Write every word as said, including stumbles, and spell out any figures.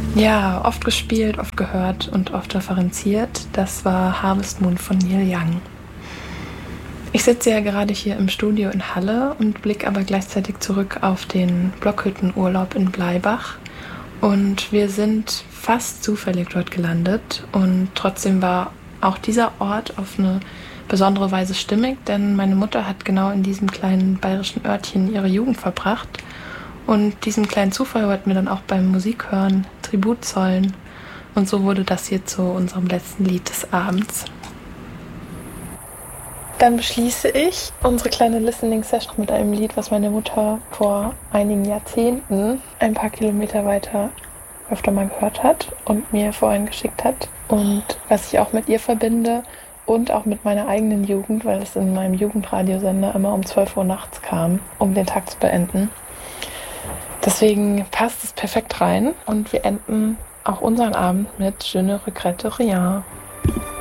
Ja, oft gespielt, oft gehört und oft referenziert. Das war Harvest Moon von Neil Young. Ich sitze ja gerade hier im Studio in Halle und blicke aber gleichzeitig zurück auf den Blockhüttenurlaub in Bleibach. Und wir sind fast zufällig dort gelandet. Und trotzdem war auch dieser Ort auf eine besondere Weise stimmig, denn meine Mutter hat genau in diesem kleinen bayerischen Örtchen ihre Jugend verbracht. Und diesem kleinen Zufall wollten wir dann auch beim Musikhören Tribut zollen. Und so wurde das hier zu unserem letzten Lied des Abends. Dann beschließe ich unsere kleine Listening-Session mit einem Lied, was meine Mutter vor einigen Jahrzehnten ein paar Kilometer weiter öfter mal gehört hat und mir vorhin geschickt hat. Und was ich auch mit ihr verbinde und auch mit meiner eigenen Jugend, weil es in meinem Jugendradiosender immer um zwölf Uhr nachts kam, um den Tag zu beenden. Deswegen passt es perfekt rein und wir enden auch unseren Abend mit Je ne regrette rien.